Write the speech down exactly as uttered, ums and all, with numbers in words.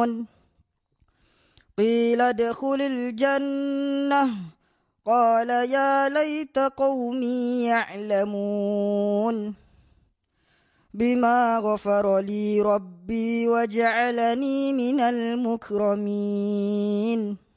يعلمون قيل ادخل الجنة قال يا ليت قومي يعلمون بما غفر لي ربي وجعلني من المكرمين